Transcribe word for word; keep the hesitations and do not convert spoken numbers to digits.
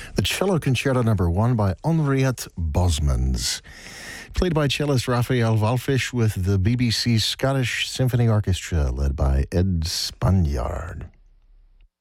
The Cello Concerto Number One by Henriette Bosmans, played by cellist Raphael Walfish with the B B C's Scottish Symphony Orchestra, led by Ed Spaniard.